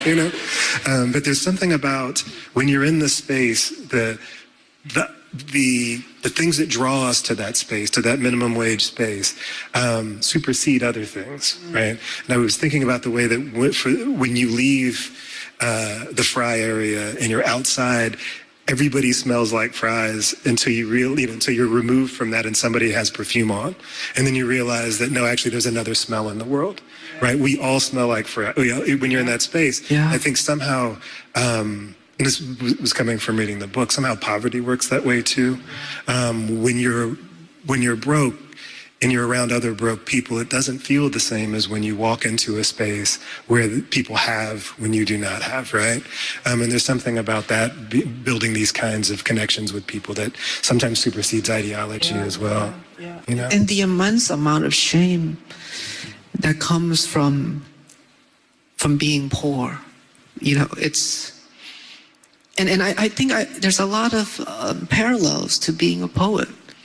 you know? But there's something about when you're in the space, the things that draw us to that space, to that minimum wage space, supersede other things, right? And I was thinking about the way that when you leave the fry area and you're outside, everybody smells like fries until until you're removed from that and somebody has perfume on. And then you realize that, no, actually there's another smell in the world, right? We all smell like fries when you're in that space. Yeah. I think somehow, and this was coming from reading the book, somehow poverty works that way too. When you're broke and you're around other broke people, it doesn't feel the same as when you walk into a space where people have when you do not have, right? And there's something about that, building these kinds of connections with people that sometimes supersedes ideology as well. Yeah. You know? And the immense amount of shame that comes from being poor, it's... And I think there's a lot of parallels to being a poet,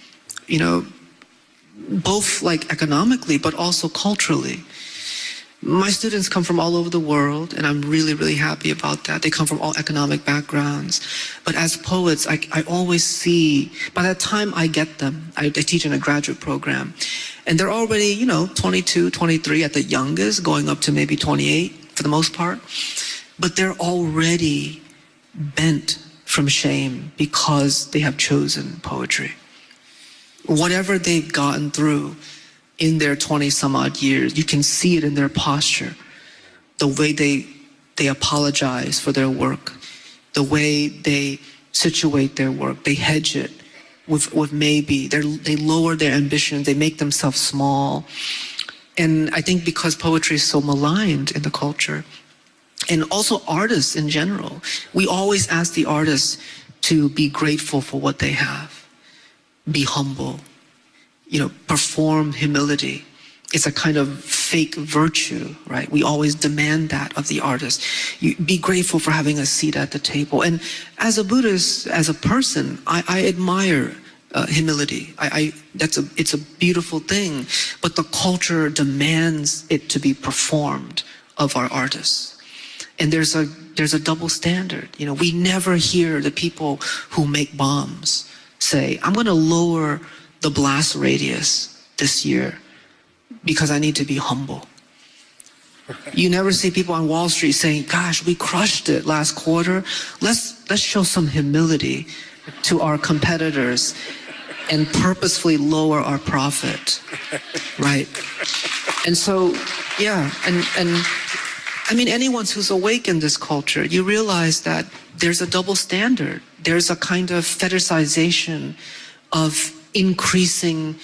both like economically, but also culturally. My students come from all over the world, and I'm really, really happy about that. They come from all economic backgrounds. But as poets, I always see, by the time I get them, I teach in a graduate program, and they're already, 22, 23 at the youngest, going up to maybe 28 for the most part. But they're already bent from shame because they have chosen poetry. Whatever they've gotten through in their 20-some-odd years, you can see it in their posture, the way they apologize for their work, the way they situate their work, they hedge it with maybe, they lower their ambitions, they make themselves small. And I think because poetry is so maligned in the culture, and also artists in general, we always ask the artists to be grateful for what they have, be humble, perform humility. It's a kind of fake virtue, right? We always demand that of the artist. You be grateful for having a seat at the table. And as a Buddhist, as a person, I admire humility. It's a beautiful thing, but the culture demands it to be performed of our artists. And there's a double standard. We never hear the people who make bombs say, I'm going to lower the blast radius this year because I need to be humble. You never see people on Wall Street saying, gosh, we crushed it last quarter. Let's show some humility to our competitors and purposefully lower our profit, right? And so, yeah, and I mean, anyone who's awake in this culture, you realize that there's a double standard. There's a kind of fetishization of increasing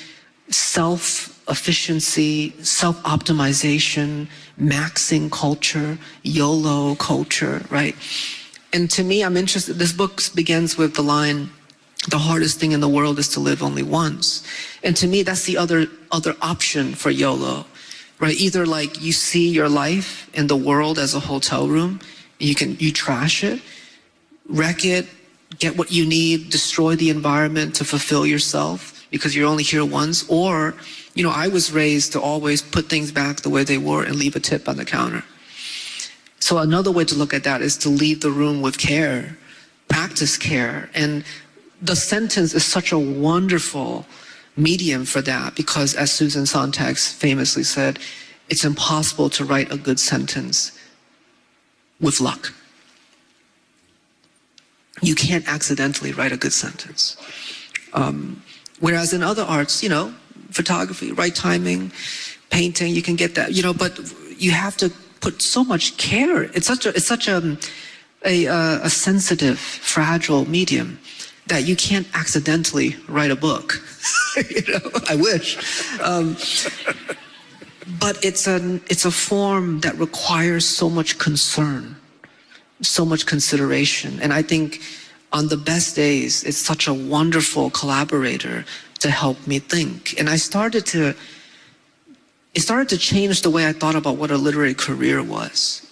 self-efficiency, self-optimization, maxing culture, YOLO culture, right? And to me, I'm interested, this book begins with the line, the hardest thing in the world is to live only once. And to me, that's the other option for YOLO. Right, either like you see your life and the world as a hotel room, you trash it, wreck it, get what you need, destroy the environment to fulfill yourself because you're only here once. Or, I was raised to always put things back the way they were and leave a tip on the counter. So another way to look at that is to leave the room with care, practice care. And the sentence is such a wonderful medium for that, because as Susan Sontag famously said, it's impossible to write a good sentence with luck. You can't accidentally write a good sentence. Whereas in other arts, photography, right timing, painting, you can get that, but you have to put so much care. It's such a sensitive, fragile medium that you can't accidentally write a book. I wish. But it's a form that requires so much concern, so much consideration. And I think on the best days, it's such a wonderful collaborator to help me think. And it started to change the way I thought about what a literary career was.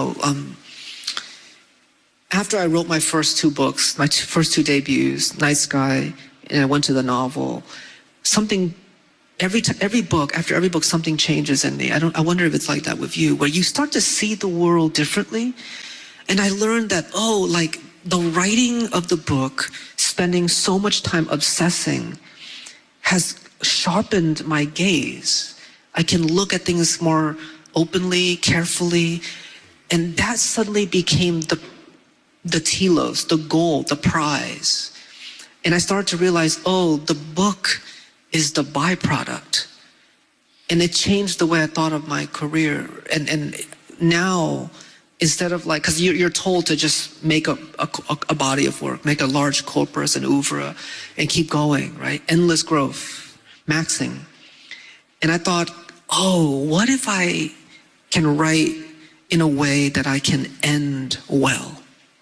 After I wrote my first two books, my first two debuts, Night Sky, and I went to the novel, something every book, after every book, something changes in me. I wonder if it's like that with you, where you start to see the world differently. And I learned that, like the writing of the book, spending so much time obsessing, has sharpened my gaze. I can look at things more openly, carefully, and that suddenly became the telos, the goal, the prize. And I started to realize, the book is the byproduct. And it changed the way I thought of my career. And now, instead of like, because you're told to just make a body of work, make a large corpus, an oeuvre, and keep going, right? Endless growth, maxing. And I thought, what if I can write in a way that I can end well?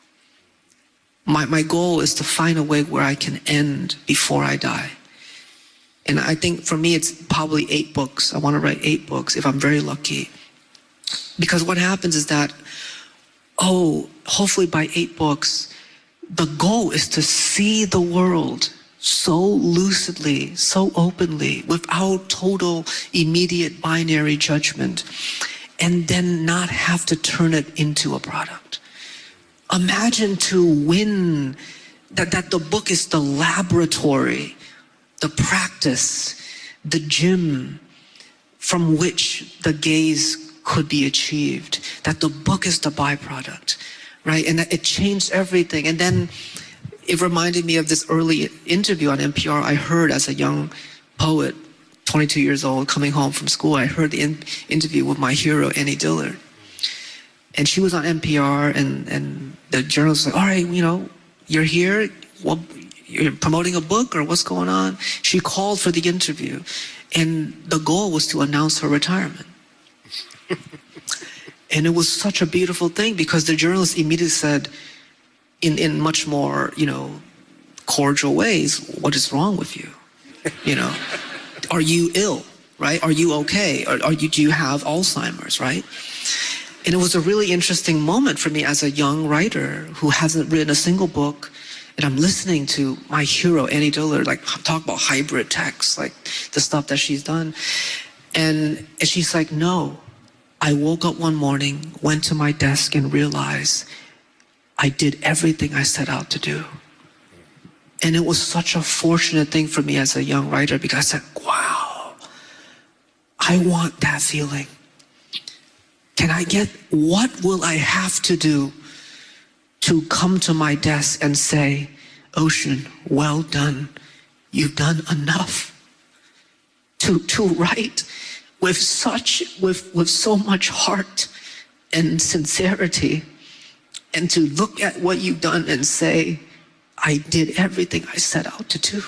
My goal is to find a way where I can end before I die. And I think for me, it's probably 8 books. I want to write 8 books if I'm very lucky. Because what happens is that, hopefully by 8 books, the goal is to see the world so lucidly, so openly, without total, immediate binary judgment, and then not have to turn it into a product. Imagine to win, that the book is the laboratory, the practice, the gym from which the gaze could be achieved, that the book is the byproduct, right? And that it changed everything. And then it reminded me of this early interview on NPR I heard as a young poet, 22 years old, coming home from school. I heard the interview with my hero, Annie Dillard. And she was on NPR, and the journalist was like, all right, you're here, well, you're promoting a book, or what's going on? She called for the interview, and the goal was to announce her retirement. And it was such a beautiful thing, because the journalist immediately said, in much more, cordial ways, what is wrong with you? Are you ill, right? Are you okay? Do you have Alzheimer's, right? And it was a really interesting moment for me as a young writer who hasn't written a single book. And I'm listening to my hero, Annie Dillard, like talk about hybrid texts, like the stuff that she's done. And she's like, no, I woke up one morning, went to my desk and realized I did everything I set out to do. And it was such a fortunate thing for me as a young writer, because I said, wow, I want that feeling. What will I have to do to come to my desk and say, Ocean, well done. You've done enough. To write with so much heart and sincerity, and to look at what you've done and say, I did everything I set out to do.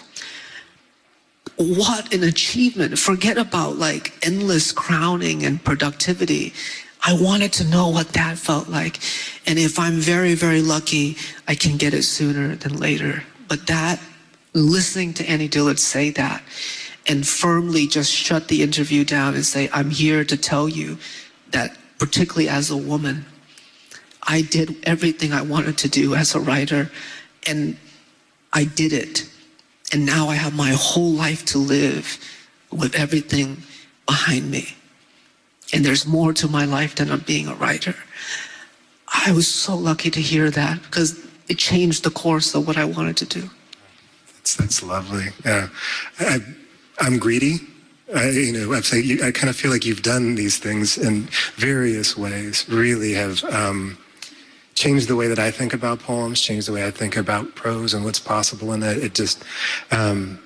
What an achievement. Forget about like endless crowning and productivity. I wanted to know what that felt like. And if I'm very, very lucky, I can get it sooner than later. But listening to Annie Dillard say that, and firmly just shut the interview down and say, I'm here to tell you that, particularly as a woman, I did everything I wanted to do as a writer, and I did it. And now I have my whole life to live with everything behind me. And there's more to my life than being a writer. I was so lucky to hear that, because it changed the course of what I wanted to do. That's lovely. Yeah, I'm greedy. I kind of feel like you've done these things in various ways. Really have changed the way that I think about poems, changed the way I think about prose and what's possible in it. It just, I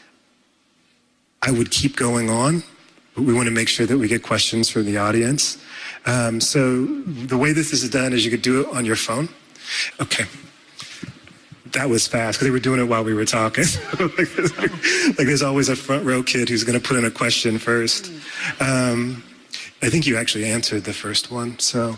would keep going on. But we want to make sure that we get questions from the audience. So the way this is done is you could do it on your phone. Okay. That was fast, because they were doing it while we were talking. like there's always a front row kid who's going to put in a question first. I think you actually answered the first one. So,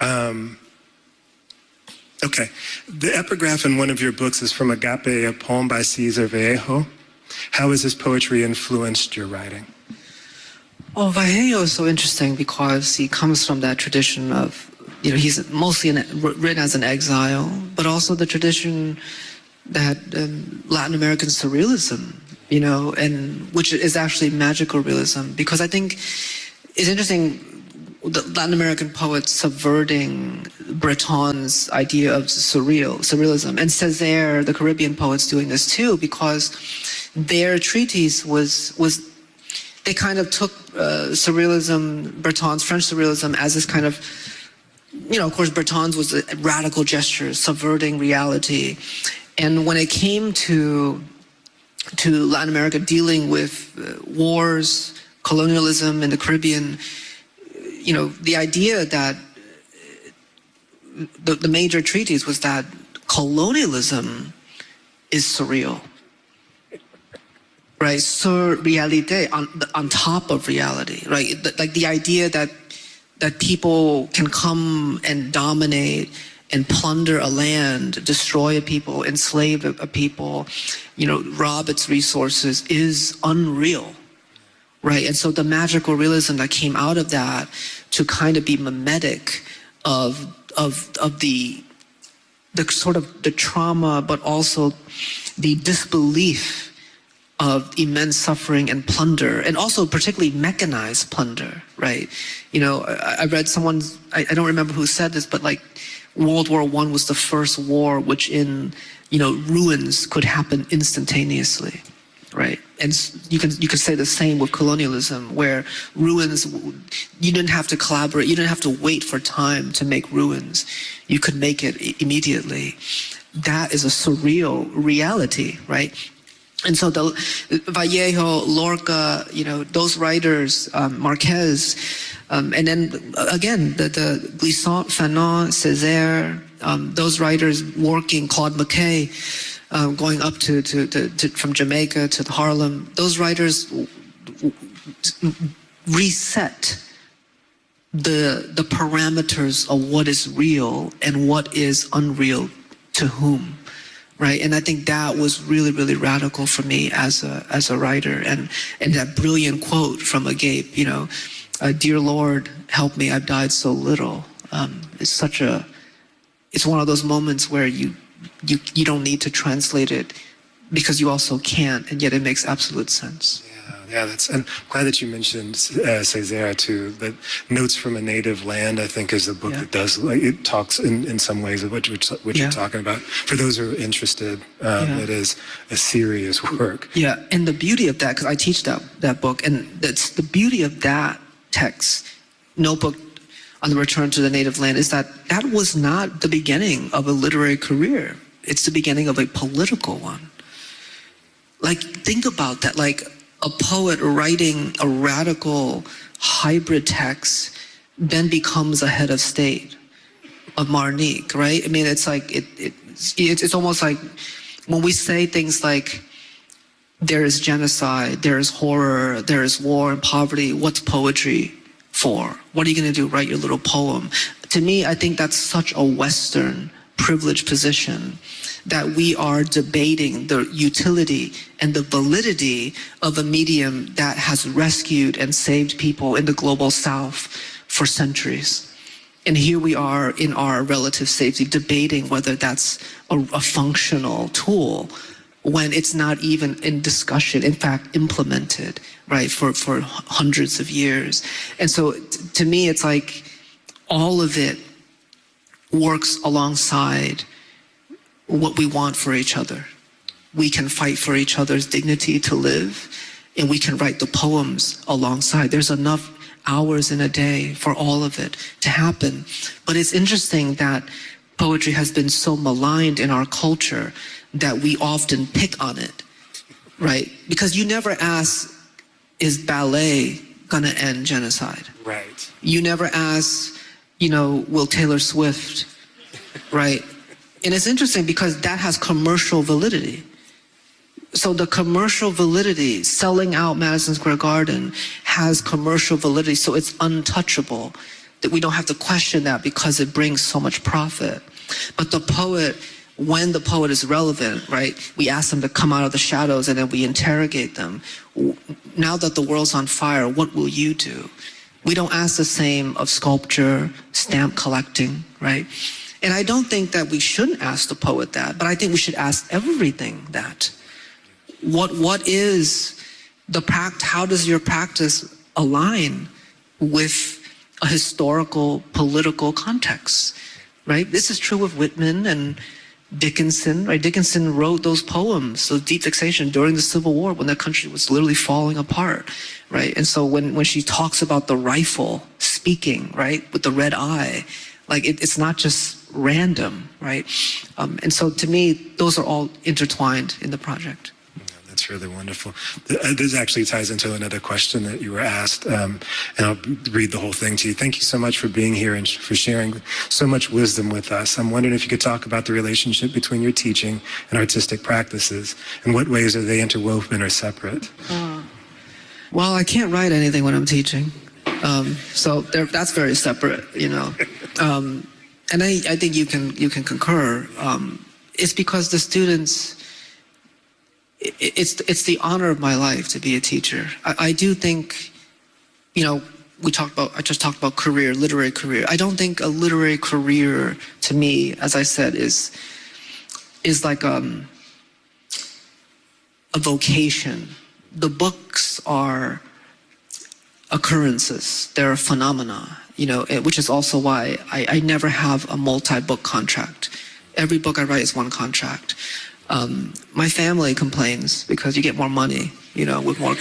okay. The epigraph in one of your books is from Agape, a poem by Cesar Vallejo. How has his poetry influenced your writing? Oh, Vallejo is so interesting because he comes from that tradition of, he's mostly written as an exile, but also the tradition that Latin American surrealism you know, and which is actually magical realism, because I think it's interesting, the Latin American poets subverting Breton's idea of surrealism, and Césaire, the Caribbean poets, doing this too, because their treatise was they kind of took surrealism, Breton's French surrealism, as this kind of, you know, of course, Breton's was a radical gesture, subverting reality, and when it came to Latin America dealing with wars, colonialism in the Caribbean, you know, the idea that the major treatise was that colonialism is surreal, right? Sur réalité, on top of reality, right? Like the idea that people can come and dominate and plunder a land, destroy a people, enslave a people, you know, rob its resources is unreal. Right, and so the magical realism that came out of that to kind of be mimetic of the sort of the trauma, but also the disbelief of immense suffering and plunder, and also particularly mechanized plunder. Right, you know, I read someone's, I don't remember who said this, but like World War I was the first war which in, you know, ruins could happen instantaneously. Right, and you can say the same with colonialism, where ruins, you didn't have to collaborate, you didn't have to wait for time to make ruins, you could make it immediately. That is a surreal reality, right? And so the Vallejo, Lorca, you know, those writers, Marquez, and then again the Glissant, Fanon, Césaire, those writers working, Claude McKay. Going up to from Jamaica to Harlem, those writers reset the parameters of what is real and what is unreal to whom, right? And I think that was really, really radical for me as a writer. And that brilliant quote from Agape, you know, "Dear Lord, help me, I've died so little." It's one of those moments where you don't need to translate it because you also can't, and yet it makes absolute sense. Yeah, and I'm glad that you mentioned Césaire too. That Notes from a Native Land, I think, is a book that does, like, it talks in some ways of what you're talking about. For those who are interested, it is a serious work. Yeah, and the beauty of that, because I teach that book, and that's the beauty of that text, Notebook on the Return to the Native Land, is that was not the beginning of a literary career. It's the beginning of a political one. Like, think about that. Like, a poet writing a radical hybrid text then becomes a head of state of Martinique, right? I mean, it's like, it's almost like when we say things like, there is genocide, there is horror, there is war and poverty, what's poetry for? What are you going to do? Write your little poem? To me, I think that's such a Western privileged position that we are debating the utility and the validity of a medium that has rescued and saved people in the global South for centuries. And here we are in our relative safety debating whether that's a functional tool when it's not even in discussion, in fact, implemented, right, for hundreds of years. And so to me, it's like all of it works alongside what we want for each other. We can fight for each other's dignity to live, and we can write the poems alongside. There's enough hours in a day for all of it to happen. But it's interesting that poetry has been so maligned in our culture that we often pick on it, right? Because you never ask, is ballet gonna end genocide? Right. You never ask, will Taylor Swift, right? And it's interesting because that has commercial validity. So the commercial validity, selling out Madison Square Garden, has commercial validity, so it's untouchable. That we don't have to question that because it brings so much profit. But the poet, when the poet is relevant, right, we ask them to come out of the shadows and then we interrogate them. Now that the world's on fire, what will you do? We don't ask the same of sculpture, stamp collecting, right? And I don't think that we shouldn't ask the poet that, but I think we should ask everything that. what is how does your practice align with a historical, political context, right? This is true with Whitman and Dickinson, right? Dickinson wrote those poems of deep fixation during the Civil War when the country was literally falling apart, right? And so when she talks about the rifle speaking, right, with the red eye, like it's not just random, right? And so to me, those are all intertwined in the project. That's really wonderful. This actually ties into another question that you were asked, and I'll read the whole thing to you. Thank you so much for being here and for sharing so much wisdom with us. I'm wondering if you could talk about the relationship between your teaching and artistic practices, and what ways are they interwoven or separate? Well, I can't write anything when I'm teaching, so that's very separate, you know. And I think you can concur. It's because the students. It's the honor of my life to be a teacher. I do think, you know, I just talked about career, literary career. I don't think a literary career to me, as I said, is like a vocation. The books are occurrences. They're phenomena, you know, which is also why I never have a multi-book contract. Every book I write is one contract. My family complains because you get more money, you know, with more.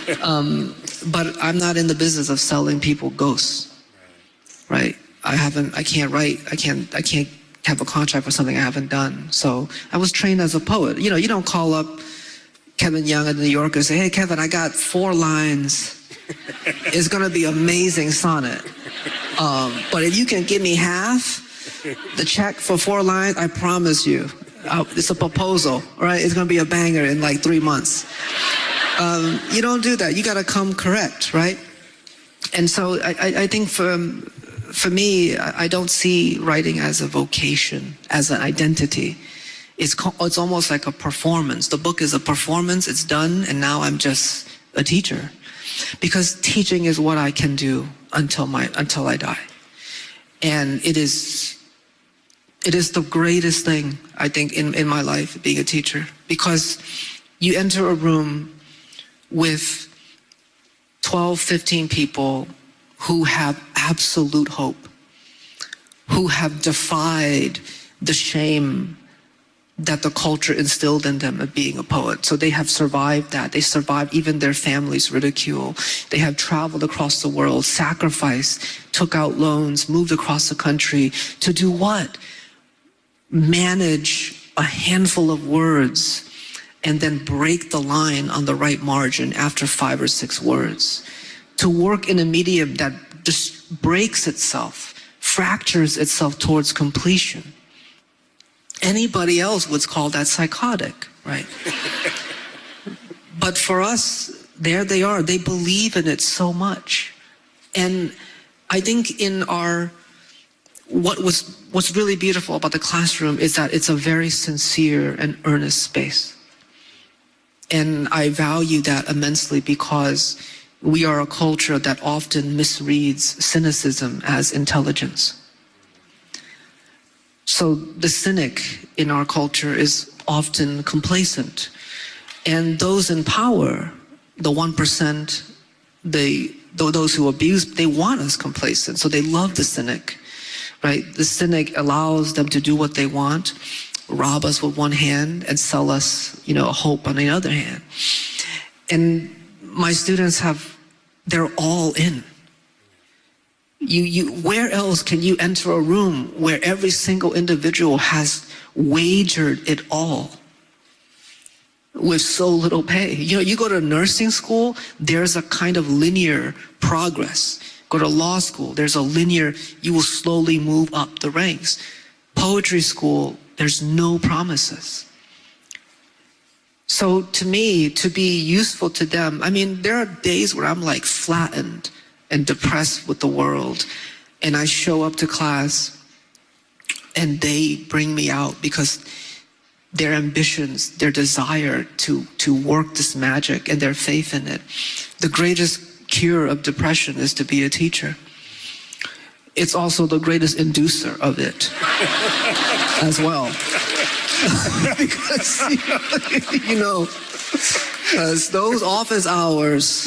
But I'm not in the business of selling people ghosts, right? I can't write. I can't have a contract for something I haven't done. So I was trained as a poet. You know, you don't call up Kevin Young at the New Yorker and say, "Hey, Kevin, I got 4 lines. It's gonna be amazing sonnet. But if you can give me half the check for 4 lines, I promise you." It's a proposal, right? It's going to be a banger in like 3 months. You don't do that. You got to come correct, right? And so I think for me, I don't see writing as a vocation, as an identity. It's almost like a performance. The book is a performance. It's done, and now I'm just a teacher, because teaching is what I can do until I die, and it is the greatest thing, I think, in my life, being a teacher, because you enter a room with 12, 15 people who have absolute hope, who have defied the shame that the culture instilled in them of being a poet. So they have survived that. They survived even their family's ridicule. They have traveled across the world, sacrificed, took out loans, moved across the country to do what? Manage a handful of words and then break the line on the right margin after 5 or 6 words. To work in a medium that just breaks itself, fractures itself towards completion. Anybody else would call that psychotic, right? But for us, there they are. They believe in it so much. And I think in what's really beautiful about the classroom is that it's a very sincere and earnest space. And I value that immensely, because we are a culture that often misreads cynicism as intelligence. So the cynic in our culture is often complacent. And those in power, the 1%, those who abuse, they want us complacent. So they love the cynic. Right? The cynic allows them to do what they want, rob us with one hand and sell us, you know, hope on the other hand. And my students they're all in. Where else can you enter a room where every single individual has wagered it all with so little pay? You know, you go to nursing school, there's a kind of linear progress. Go to law school, there's a linear, you will slowly move up the ranks. Poetry school, there's no promises. So to me, to be useful to them, I mean, there are days where I'm like flattened and depressed with the world, and I show up to class and they bring me out, because their ambitions, their desire to work this magic and their faith in it. The greatest cure of depression is to be a teacher. It's also the greatest inducer of it as well. Because, you know, Because those office hours,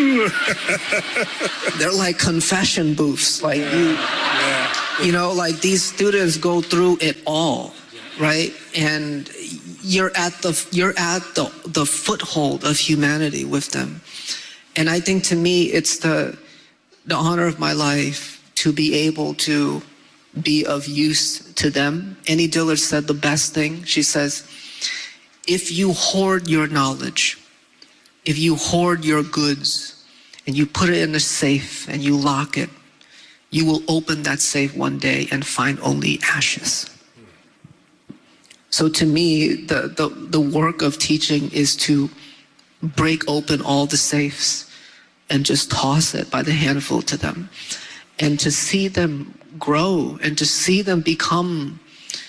they're like confession booths. Like you know, like these students go through it all, right? And you're at the foothold of humanity with them. And I think to me, it's the honor of my life to be able to be of use to them. Annie Dillard said the best thing. She says, if you hoard your knowledge, if you hoard your goods and you put it in a safe and you lock it, you will open that safe one day and find only ashes. So to me, the work of teaching is to break open all the safes and just toss it by the handful to them. And to see them grow and to see them become,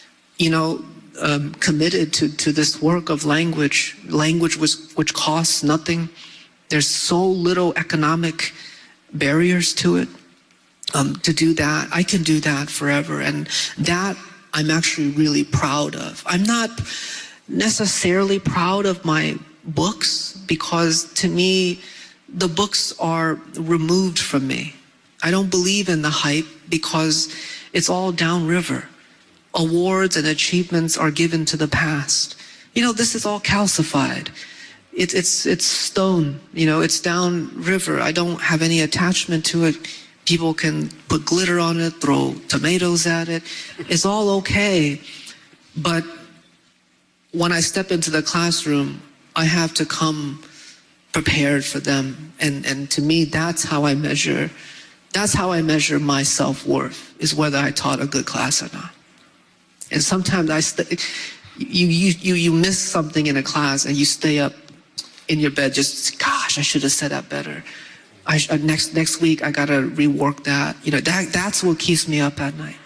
committed to this work of language which costs nothing. There's so little economic barriers to it. To do that, I can do that forever. And that I'm actually really proud of. I'm not necessarily proud of my books because to me, the books are removed from me. I don't believe in the hype because it's all downriver. Awards and achievements are given to the past. This is all calcified. It's stone, it's downriver. I don't have any attachment to it. People can put glitter on it, throw tomatoes at it. It's all okay. But when I step into the classroom, I have to come prepared for them. And to me, that's how I measure my self-worth, is whether I taught a good class or not. And sometimes you miss something in a class and you stay up in your bed just, gosh, I should have said that better. Next week I gotta rework that. That's what keeps me up at night.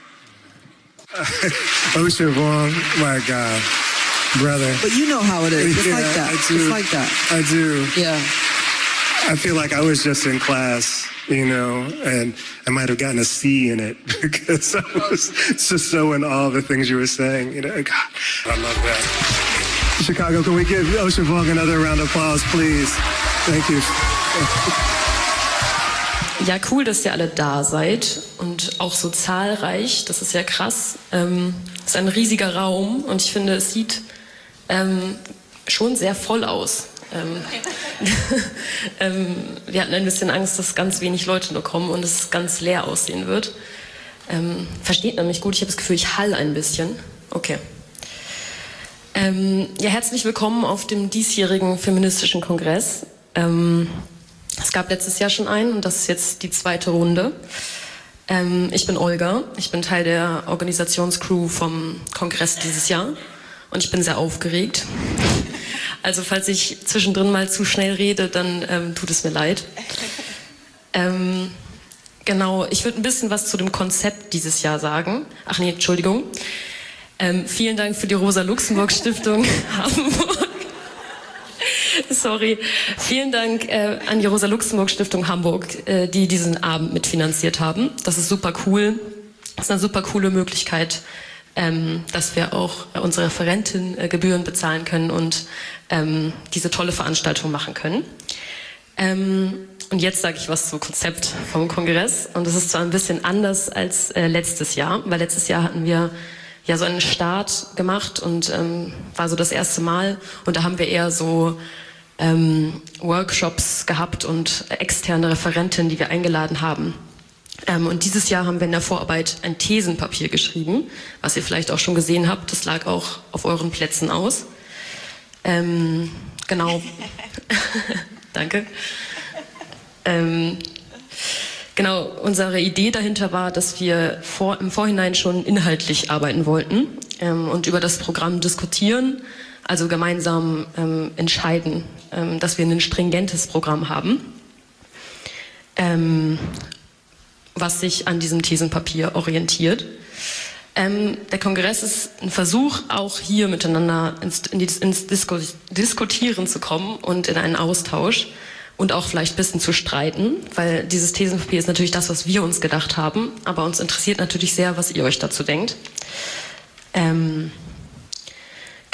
Ocean Vuong, my God, brother. But you know how it is. It's Yeah, like that. I do. It's like that. I do. Yeah. I feel like I was just in class, and I might have gotten a C in it because I was just so in awe of the things you were saying. God, I love that. Chicago, can we give Ocean Vuong another round of applause, please? Thank you. Ja, cool, dass ihr alle da seid und auch so zahlreich. Das ist ja krass. Es ist ein riesiger Raum und ich finde, es sieht schon sehr voll aus. Wir hatten ein bisschen Angst, dass ganz wenig Leute nur kommen und es ganz leer aussehen wird. Versteht man mich gut? Ich habe das Gefühl, ich hall ein bisschen. Okay. Ja, herzlich willkommen auf dem diesjährigen feministischen Kongress. Es gab letztes Jahr schon einen und das ist jetzt die zweite Runde. Ich bin Olga, ich bin Teil der Organisationscrew vom Kongress dieses Jahr und ich bin sehr aufgeregt. Also falls ich zwischendrin mal zu schnell rede, dann tut es mir leid. Genau, ich würde ein bisschen was zu dem Konzept dieses Jahr sagen. Ach nee, Entschuldigung. Vielen Dank für die Rosa-Luxemburg-Stiftung Hamburg. Sorry. Vielen Dank an die Rosa-Luxemburg-Stiftung Hamburg, die diesen Abend mitfinanziert haben. Das ist super cool. Das ist eine super coole Möglichkeit, dass wir auch unsere Referentin Gebühren bezahlen können und diese tolle Veranstaltung machen können. Und jetzt sage ich was zum Konzept vom Kongress. Und das ist zwar ein bisschen anders als letztes Jahr, weil letztes Jahr hatten wir ja so einen Start gemacht und war so das erste Mal. Und da haben wir eher so Workshops gehabt und externe Referentinnen, die wir eingeladen haben. Und dieses Jahr haben wir in der Vorarbeit ein Thesenpapier geschrieben, was ihr vielleicht auch schon gesehen habt. Das lag auch auf euren Plätzen aus. Genau. Danke. Genau, unsere Idee dahinter war, dass wir im Vorhinein schon inhaltlich arbeiten wollten und über das Programm diskutieren, also gemeinsam entscheiden, dass wir ein stringentes Programm haben, was sich an diesem Thesenpapier orientiert. Der Kongress ist ein Versuch, auch hier miteinander ins Diskutieren zu kommen und in einen Austausch und auch vielleicht ein bisschen zu streiten, weil dieses Thesenpapier ist natürlich das, was wir uns gedacht haben, aber uns interessiert natürlich sehr, was ihr euch dazu denkt.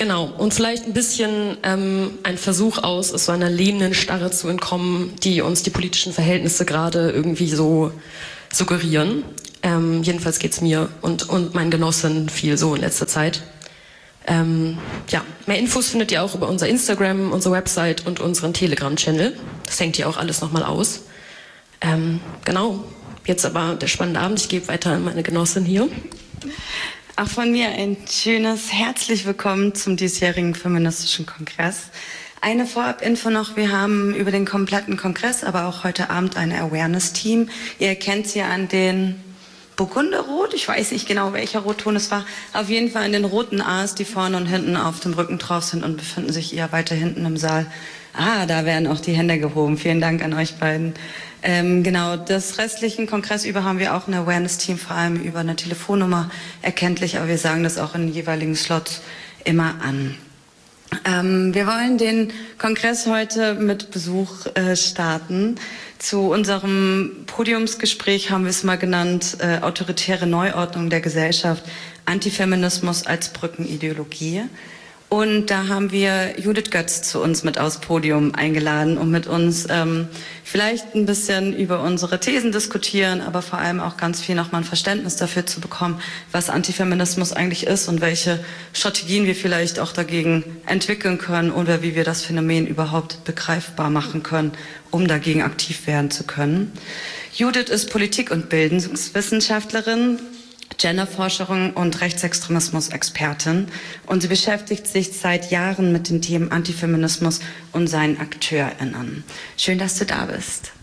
Genau, und vielleicht ein bisschen ein Versuch aus so einer lähmenden Starre zu entkommen, die uns die politischen Verhältnisse gerade irgendwie so suggerieren. Jedenfalls geht's mir und meinen Genossen viel so in letzter Zeit. Ja, mehr Infos findet ihr auch über unser Instagram, unsere Website und unseren Telegram-Channel. Das hängt hier auch alles nochmal aus. Genau, jetzt aber der spannende Abend. Ich gebe weiter an meine Genossin hier. Auch von mir ein schönes herzlich willkommen zum diesjährigen feministischen Kongress. Eine Vorab-Info noch, wir haben über den kompletten Kongress, aber auch heute Abend ein Awareness-Team. Ihr erkennt sie an den Burgunderrot, ich weiß nicht genau, welcher Rotton es war, auf jeden Fall an den roten A's, die vorne und hinten auf dem Rücken drauf sind und befinden sich eher weiter hinten im Saal. Da werden auch die Hände gehoben. Vielen Dank an euch beiden. Genau, das restlichen Kongress über haben wir auch ein Awareness-Team, vor allem über eine Telefonnummer erkenntlich, aber wir sagen das auch in den jeweiligen Slots immer an. Wir wollen den Kongress heute mit Besuch starten. Zu unserem Podiumsgespräch haben wir es mal genannt, autoritäre Neuordnung der Gesellschaft, Antifeminismus als Brückenideologie. Und da haben wir Judith Götz zu uns mit aufs Podium eingeladen, um mit uns vielleicht ein bisschen über unsere Thesen diskutieren, aber vor allem auch ganz viel nochmal ein Verständnis dafür zu bekommen, was Antifeminismus eigentlich ist und welche Strategien wir vielleicht auch dagegen entwickeln können oder wie wir das Phänomen überhaupt begreifbar machen können, um dagegen aktiv werden zu können. Judith ist Politik- und Bildungswissenschaftlerin, Genderforscherin und Rechtsextremismus-Expertin und sie beschäftigt sich seit Jahren mit den Themen Antifeminismus und seinen AkteurInnen. Schön, dass du da bist.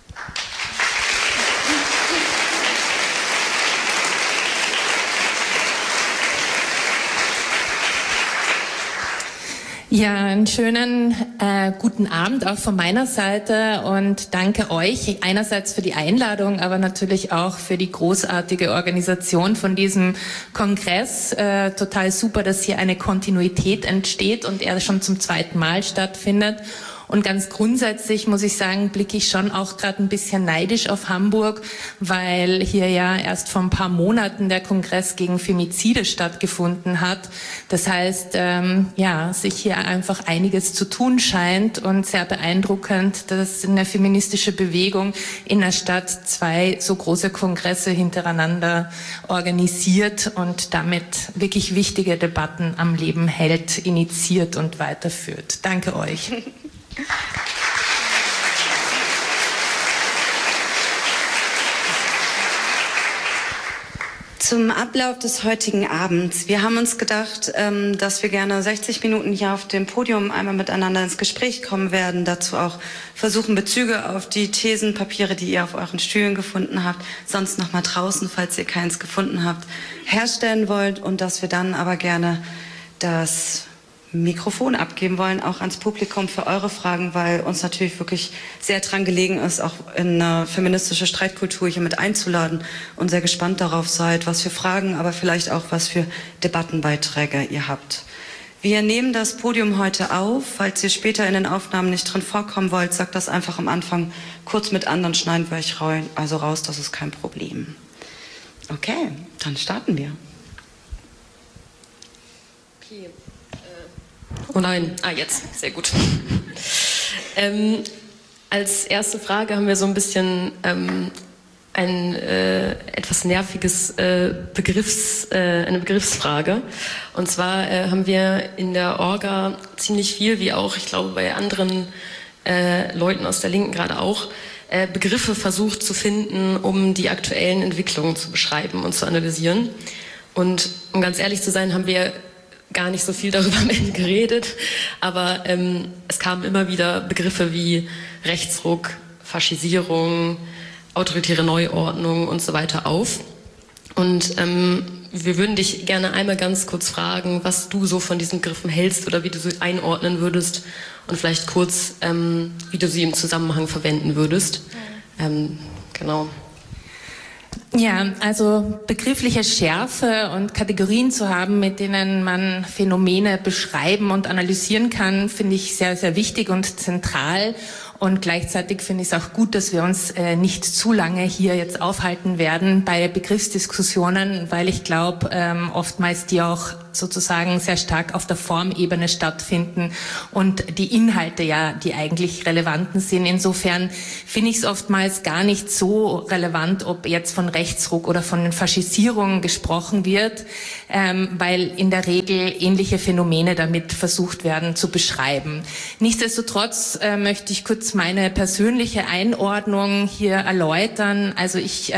Ja, einen schönen guten Abend auch von meiner Seite und danke euch einerseits für die Einladung, aber natürlich auch für die großartige Organisation von diesem Kongress. Total super, dass hier eine Kontinuität entsteht und er schon zum zweiten Mal stattfindet. Und ganz grundsätzlich muss ich sagen, blicke ich schon auch gerade ein bisschen neidisch auf Hamburg, weil hier ja erst vor ein paar Monaten der Kongress gegen Femizide stattgefunden hat. Das heißt, sich hier einfach einiges zu tun scheint und sehr beeindruckend, dass eine feministische Bewegung in der Stadt 2 so große Kongresse hintereinander organisiert und damit wirklich wichtige Debatten am Leben hält, initiiert und weiterführt. Danke euch. Zum Ablauf des heutigen Abends. Wir haben uns gedacht, dass wir gerne 60 Minuten hier auf dem Podium einmal miteinander ins Gespräch kommen werden. Dazu auch versuchen, Bezüge auf die Thesenpapiere, die ihr auf euren Stühlen gefunden habt, sonst noch mal draußen, falls ihr keins gefunden habt, herstellen wollt. Und dass wir dann aber gerne das Mikrofon abgeben wollen, auch ans Publikum für eure Fragen, weil uns natürlich wirklich sehr dran gelegen ist, auch in eine feministische Streitkultur hier mit einzuladen und sehr gespannt darauf seid, was für Fragen, aber vielleicht auch was für Debattenbeiträge ihr habt. Wir nehmen das Podium heute auf. Falls ihr später in den Aufnahmen nicht drin vorkommen wollt, sagt das einfach am Anfang kurz mit an, dann schneiden wir euch raus, das ist kein Problem. Okay, dann starten wir. Okay. Oh nein, jetzt, sehr gut. Als erste Frage haben wir so ein bisschen ein etwas nerviges eine Begriffsfrage. Und zwar haben wir in der Orga ziemlich viel, wie auch, ich glaube, bei anderen Leuten aus der Linken gerade auch, Begriffe versucht zu finden, um die aktuellen Entwicklungen zu beschreiben und zu analysieren. Und um ganz ehrlich zu sein, haben wir gar nicht so viel darüber am Ende geredet, aber es kamen immer wieder Begriffe wie Rechtsruck, Faschisierung, autoritäre Neuordnung und so weiter auf. Und wir würden dich gerne einmal ganz kurz fragen, was du so von diesen Begriffen hältst oder wie du sie einordnen würdest und vielleicht kurz, wie du sie im Zusammenhang verwenden würdest. Genau. Ja, also begriffliche Schärfe und Kategorien zu haben, mit denen man Phänomene beschreiben und analysieren kann, finde ich sehr, sehr wichtig und zentral. Und gleichzeitig finde ich es auch gut, dass wir uns nicht zu lange hier jetzt aufhalten werden bei Begriffsdiskussionen, weil ich glaube, oftmals die auch sozusagen sehr stark auf der Formebene stattfinden und die Inhalte ja die eigentlich relevanten sind. Insofern finde ich es oftmals gar nicht so relevant, ob jetzt von Rechtsruck oder von Faschisierung gesprochen wird, weil in der Regel ähnliche Phänomene damit versucht werden zu beschreiben. Nichtsdestotrotz möchte ich kurz meine persönliche Einordnung hier erläutern. Also ich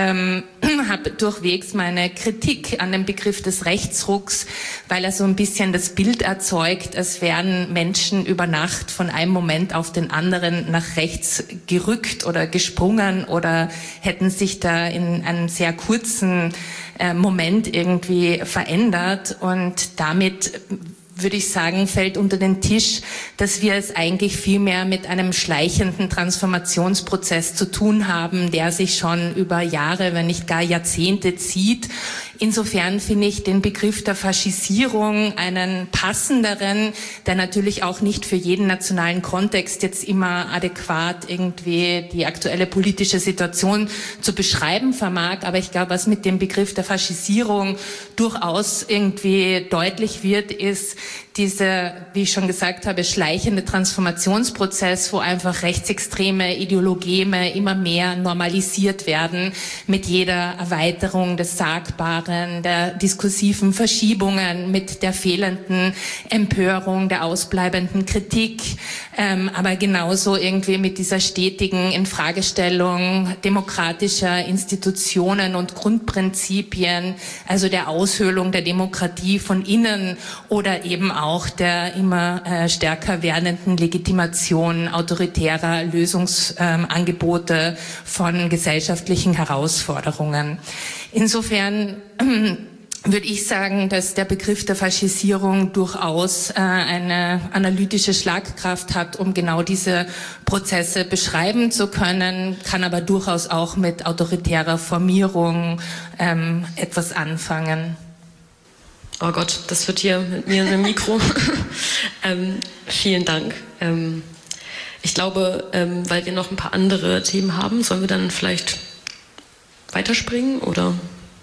habe durchwegs meine Kritik an dem Begriff des Rechtsrucks, weil er so ein bisschen das Bild erzeugt, als wären Menschen über Nacht von einem Moment auf den anderen nach rechts gerückt oder gesprungen oder hätten sich da in einem sehr kurzen Moment irgendwie verändert. Und damit würde ich sagen, fällt unter den Tisch, dass wir es eigentlich vielmehr mit einem schleichenden Transformationsprozess zu tun haben, der sich schon über Jahre, wenn nicht gar Jahrzehnte zieht. Insofern finde ich den Begriff der Faschisierung einen passenderen, der natürlich auch nicht für jeden nationalen Kontext jetzt immer adäquat irgendwie die aktuelle politische Situation zu beschreiben vermag. Aber ich glaube, was mit dem Begriff der Faschisierung durchaus irgendwie deutlich wird, ist dieser, wie ich schon gesagt habe, schleichende Transformationsprozess, wo einfach rechtsextreme Ideologeme immer mehr normalisiert werden mit jeder Erweiterung des Sagbaren, der diskursiven Verschiebungen, mit der fehlenden Empörung, der ausbleibenden Kritik, aber genauso irgendwie mit dieser stetigen Infragestellung demokratischer Institutionen und Grundprinzipien, also der Aushöhlung der Demokratie von innen oder eben auch der immer stärker werdenden Legitimation autoritärer Lösungsangebote von gesellschaftlichen Herausforderungen. Insofern würde ich sagen, dass der Begriff der Faschisierung durchaus eine analytische Schlagkraft hat, um genau diese Prozesse beschreiben zu können, kann aber durchaus auch mit autoritärer Formierung etwas anfangen. Oh Gott, das wird hier mit mir in dem Mikro. Vielen Dank. Ich glaube, weil wir noch ein paar andere Themen haben, sollen wir dann vielleicht weiterspringen oder?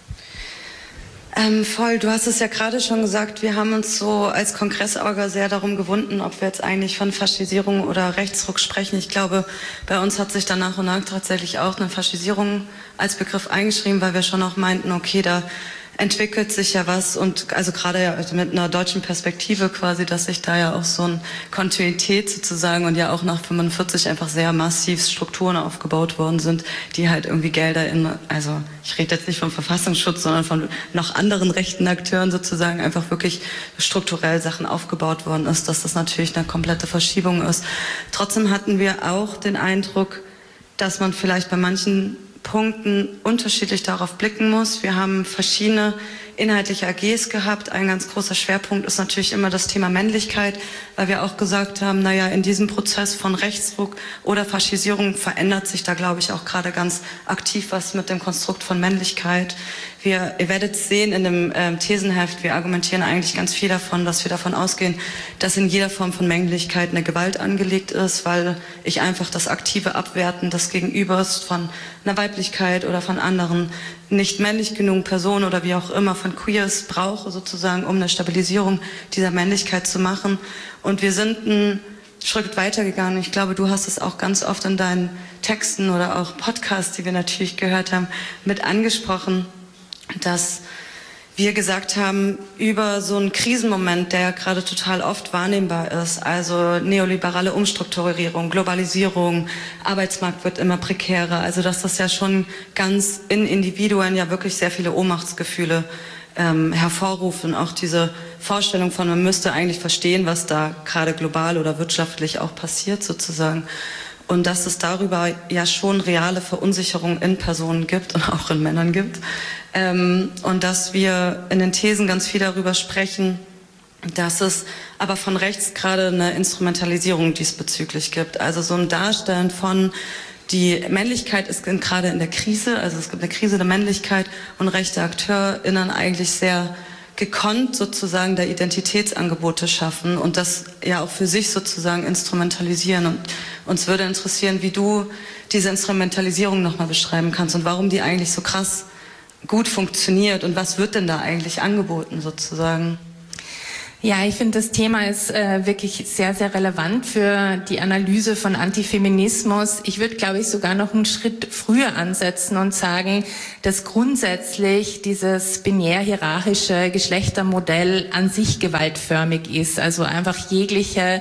Voll, du hast es ja gerade schon gesagt, wir haben uns so als Kongressorga sehr darum gewunden, ob wir jetzt eigentlich von Faschisierung oder Rechtsruck sprechen. Ich glaube, bei uns hat sich dann nach und nach tatsächlich auch eine Faschisierung als Begriff eingeschrieben, weil wir schon auch meinten, okay, da entwickelt sich ja was und also gerade ja mit einer deutschen Perspektive quasi, dass sich da ja auch so eine Kontinuität sozusagen und ja auch nach 45 einfach sehr massiv Strukturen aufgebaut worden sind, die halt irgendwie Gelder in, also ich rede jetzt nicht vom Verfassungsschutz, sondern von noch anderen rechten Akteuren sozusagen einfach wirklich strukturell Sachen aufgebaut worden ist, dass das natürlich eine komplette Verschiebung ist. Trotzdem hatten wir auch den Eindruck, dass man vielleicht bei manchen Punkten unterschiedlich darauf blicken muss. Wir haben verschiedene inhaltliche AGs gehabt. Ein ganz großer Schwerpunkt ist natürlich immer das Thema Männlichkeit, weil wir auch gesagt haben, naja, in diesem Prozess von Rechtsruck oder Faschisierung verändert sich da, glaube ich, auch gerade ganz aktiv was mit dem Konstrukt von Männlichkeit. Ihr werdet sehen in dem Thesenheft, wir argumentieren eigentlich ganz viel davon, dass wir davon ausgehen, dass in jeder Form von Männlichkeit eine Gewalt angelegt ist, weil ich einfach das aktive Abwerten des Gegenübers von einer Weiblichkeit oder von anderen nicht männlich genug Personen oder wie auch immer von Queers brauche sozusagen, um eine Stabilisierung dieser Männlichkeit zu machen. Und wir sind einen Schritt weitergegangen. Ich glaube, du hast es auch ganz oft in deinen Texten oder auch Podcasts, die wir natürlich gehört haben, mit angesprochen, dass wir gesagt haben, über so einen Krisenmoment, der ja gerade total oft wahrnehmbar ist, also neoliberale Umstrukturierung, Globalisierung, Arbeitsmarkt wird immer prekärer, also dass das ja schon ganz in Individuen ja wirklich sehr viele Ohnmachtsgefühle hervorrufen, auch diese Vorstellung von, man müsste eigentlich verstehen, was da gerade global oder wirtschaftlich auch passiert sozusagen. Und dass es darüber ja schon reale Verunsicherung in Personen gibt und auch in Männern gibt. Und dass wir in den Thesen ganz viel darüber sprechen, dass es aber von rechts gerade eine Instrumentalisierung diesbezüglich gibt. Also so ein Darstellen von, die Männlichkeit ist gerade in der Krise, also es gibt eine Krise der Männlichkeit und rechte AkteurInnen eigentlich sehr gekonnt sozusagen der Identitätsangebote schaffen und das ja auch für sich sozusagen instrumentalisieren. Und uns würde interessieren, wie du diese Instrumentalisierung nochmal beschreiben kannst und warum die eigentlich so krass gut funktioniert und was wird denn da eigentlich angeboten sozusagen? Ja, ich finde, das Thema ist wirklich sehr, sehr relevant für die Analyse von Antifeminismus. Ich würde, glaube ich, sogar noch einen Schritt früher ansetzen und sagen, dass grundsätzlich dieses binär-hierarchische Geschlechtermodell an sich gewaltförmig ist. Also einfach jeglicher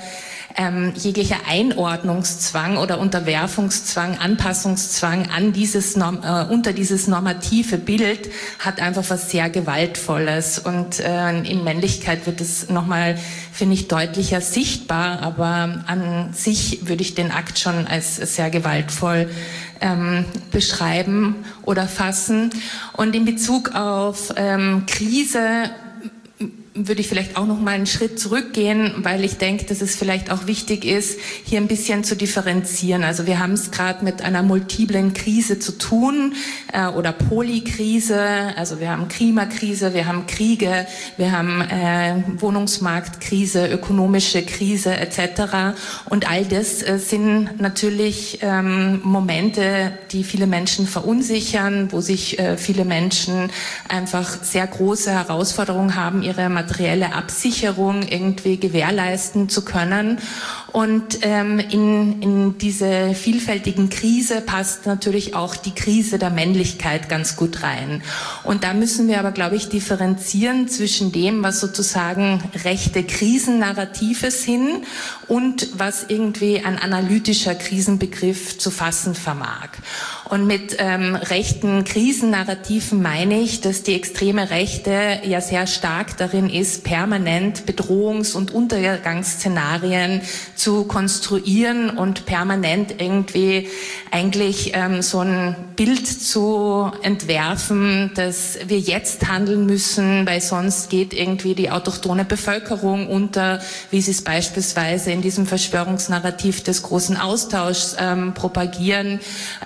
Einordnungszwang oder Unterwerfungszwang, Anpassungszwang an unter dieses normative Bild hat einfach was sehr Gewaltvolles. Und in Männlichkeit wird es nochmal, finde ich, deutlicher sichtbar, aber an sich würde ich den Akt schon als sehr gewaltvoll beschreiben oder fassen. Und in Bezug auf Krise würde ich vielleicht auch noch mal einen Schritt zurückgehen, weil ich denke, dass es vielleicht auch wichtig ist, hier ein bisschen zu differenzieren. Also wir haben es gerade mit einer multiplen Krise zu tun oder Polykrise. Also wir haben Klimakrise, wir haben Kriege, wir haben Wohnungsmarktkrise, ökonomische Krise etc. Und all das sind natürlich Momente, die viele Menschen verunsichern, wo sich viele Menschen einfach sehr große Herausforderungen haben, ihre materielle Absicherung irgendwie gewährleisten zu können. Und in diese vielfältigen Krise passt natürlich auch die Krise der Männlichkeit ganz gut rein. Und da müssen wir aber, glaube ich, differenzieren zwischen dem, was sozusagen rechte Krisennarrative sind und was irgendwie ein analytischer Krisenbegriff zu fassen vermag. Und mit rechten Krisennarrativen meine ich, dass die extreme Rechte ja sehr stark darin ist, permanent Bedrohungs- und Untergangsszenarien zu konstruieren und permanent irgendwie eigentlich so ein Bild zu entwerfen, dass wir jetzt handeln müssen, weil sonst geht irgendwie die autochthone Bevölkerung unter, wie sie es beispielsweise in diesem Verschwörungsnarrativ des großen Austauschs propagieren.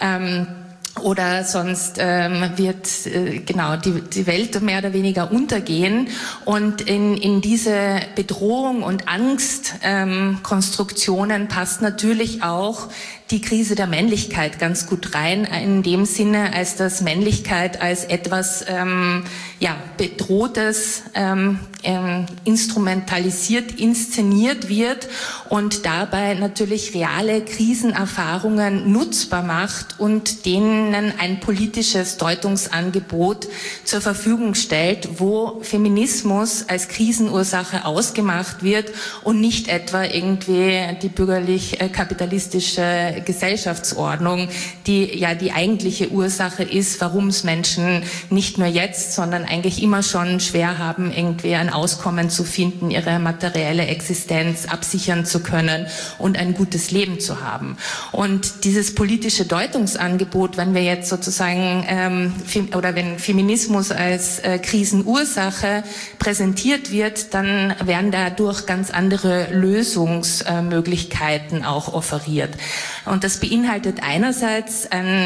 Oder sonst wird die Welt mehr oder weniger untergehen. Und in diese Bedrohung und Angstkonstruktionen passt natürlich auch die Krise der Männlichkeit ganz gut rein, in dem Sinne, als dass Männlichkeit als etwas Bedrohtes instrumentalisiert, inszeniert wird und dabei natürlich reale Krisenerfahrungen nutzbar macht und denen ein politisches Deutungsangebot zur Verfügung stellt, wo Feminismus als Krisenursache ausgemacht wird und nicht etwa irgendwie die bürgerlich-kapitalistische Gesellschaftsordnung, die ja die eigentliche Ursache ist, warum es Menschen nicht nur jetzt, sondern eigentlich immer schon schwer haben, irgendwie ein Auskommen zu finden, ihre materielle Existenz absichern zu können und ein gutes Leben zu haben. Und dieses politische Deutungsangebot, wenn wir jetzt sozusagen wenn Feminismus als Krisenursache präsentiert wird, dann werden dadurch ganz andere Lösungsmöglichkeiten auch offeriert. Und das beinhaltet einerseits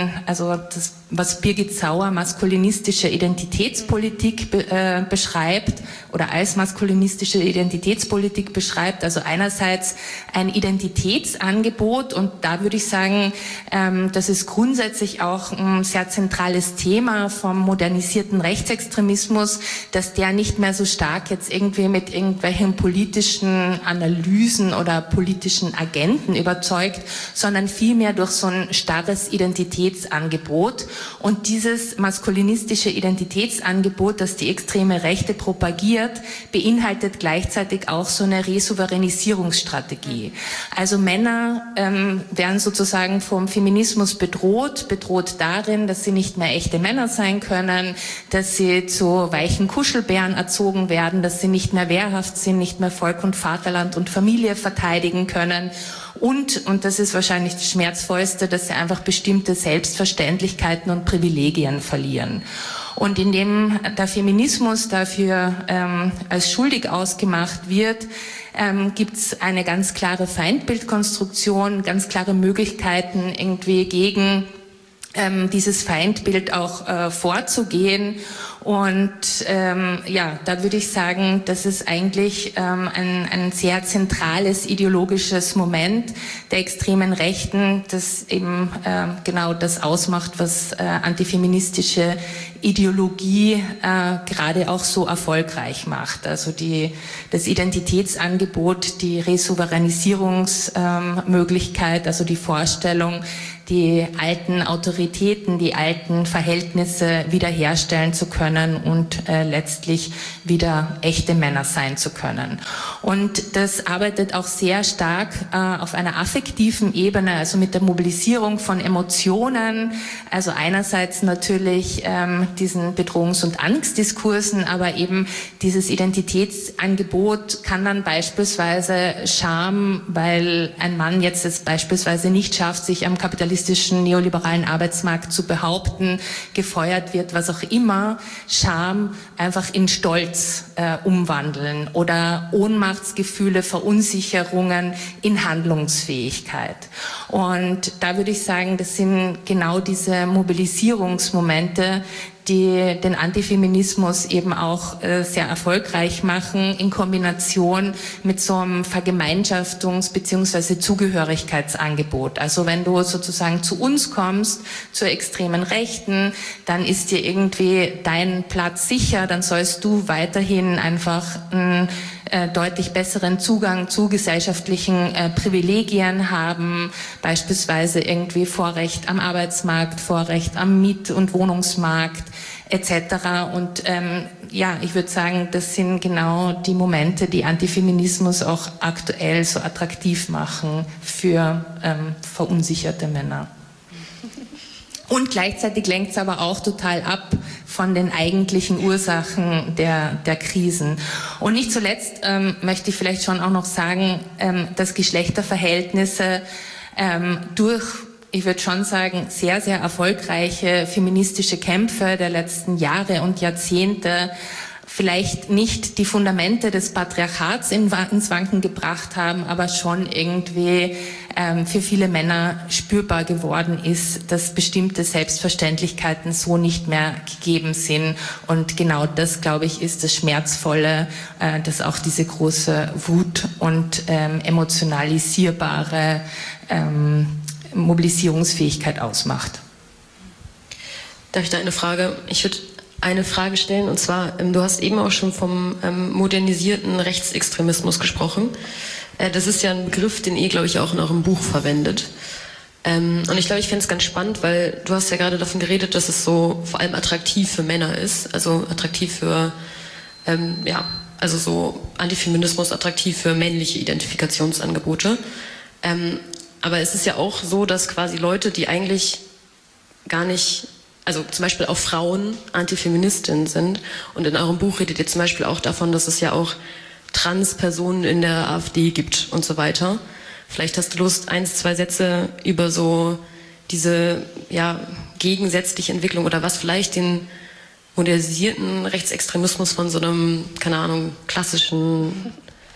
das, was Birgit Sauer maskulinistische Identitätspolitik beschreibt oder als maskulinistische Identitätspolitik beschreibt, also einerseits ein Identitätsangebot, und da würde ich sagen, das ist grundsätzlich auch ein sehr zentrales Thema vom modernisierten Rechtsextremismus, dass der nicht mehr so stark jetzt irgendwie mit irgendwelchen politischen Analysen oder politischen Agenten überzeugt, sondern vielmehr durch so ein starres Identitätsangebot. Und dieses maskulinistische Identitätsangebot, das die extreme Rechte propagiert, beinhaltet gleichzeitig auch so eine Resouveränisierungsstrategie. Also Männer werden sozusagen vom Feminismus bedroht darin, dass sie nicht mehr echte Männer sein können, dass sie zu weichen Kuschelbären erzogen werden, dass sie nicht mehr wehrhaft sind, nicht mehr Volk und Vaterland und Familie verteidigen können. Und das ist wahrscheinlich das Schmerzvollste, dass sie einfach bestimmte Selbstverständlichkeiten und Privilegien verlieren. Und indem der Feminismus dafür als schuldig ausgemacht wird, gibt es eine ganz klare Feindbildkonstruktion, ganz klare Möglichkeiten, irgendwie gegen dieses Feindbild auch vorzugehen. Und da würde ich sagen, das ist eigentlich ein sehr zentrales ideologisches Moment der extremen Rechten, das eben genau das ausmacht, was antifeministische Ideologie gerade auch so erfolgreich macht. Also das Identitätsangebot, die Resouveränisierungsmöglichkeit, also die Vorstellung, die alten Autoritäten, die alten Verhältnisse wiederherstellen zu können und letztlich wieder echte Männer sein zu können. Und das arbeitet auch sehr stark auf einer affektiven Ebene, also mit der Mobilisierung von Emotionen, also einerseits natürlich diesen Bedrohungs- und Angstdiskursen, aber eben dieses Identitätsangebot kann dann beispielsweise Scham, weil ein Mann jetzt es beispielsweise nicht schafft, sich am kapitalistischen neoliberalen Arbeitsmarkt zu behaupten, gefeuert wird, was auch immer, Scham einfach in Stolz umwandeln oder Ohnmachtsgefühle, Verunsicherungen in Handlungsfähigkeit. Und da würde ich sagen, das sind genau diese Mobilisierungsmomente, die den Antifeminismus eben auch sehr erfolgreich machen, in Kombination mit so einem Vergemeinschaftungs- bzw. Zugehörigkeitsangebot. Also wenn du sozusagen zu uns kommst, zur extremen Rechten, dann ist dir irgendwie dein Platz sicher, dann sollst du weiterhin einfach einen deutlich besseren Zugang zu gesellschaftlichen Privilegien haben, beispielsweise irgendwie Vorrecht am Arbeitsmarkt, Vorrecht am Miet- und Wohnungsmarkt etc. Und ich würde sagen, das sind genau die Momente, die Antifeminismus auch aktuell so attraktiv machen für verunsicherte Männer. Und gleichzeitig lenkt es aber auch total ab von den eigentlichen Ursachen der Krisen. Und nicht zuletzt möchte ich vielleicht schon auch noch sagen, dass Geschlechterverhältnisse durch, ich würde schon sagen, sehr, sehr erfolgreiche feministische Kämpfe der letzten Jahre und Jahrzehnte vielleicht nicht die Fundamente des Patriarchats ins Wanken gebracht haben, aber schon irgendwie für viele Männer spürbar geworden ist, dass bestimmte Selbstverständlichkeiten so nicht mehr gegeben sind. Und genau das, glaube ich, ist das Schmerzvolle, dass auch diese große Wut und emotionalisierbare Mobilisierungsfähigkeit ausmacht. Darf ich da eine Frage? Ich würde eine Frage stellen, und zwar, du hast eben auch schon vom modernisierten Rechtsextremismus gesprochen. Das ist ja ein Begriff, den ihr, glaube ich, auch in eurem Buch verwendet. Und ich glaube, ich finde es ganz spannend, weil du hast ja gerade davon geredet, dass es so vor allem attraktiv für Männer ist, also attraktiv für, also so Antifeminismus attraktiv für männliche Identifikationsangebote. Aber es ist ja auch so, dass quasi Leute, die eigentlich gar nicht, also zum Beispiel auch Frauen Antifeministinnen sind, und in eurem Buch redet ihr zum Beispiel auch davon, dass es ja auch Trans-Personen in der AfD gibt und so weiter. Vielleicht hast du Lust, 1, 2 Sätze über so diese gegensätzliche Entwicklung oder was vielleicht den modernisierten Rechtsextremismus von so einem, keine Ahnung, klassischen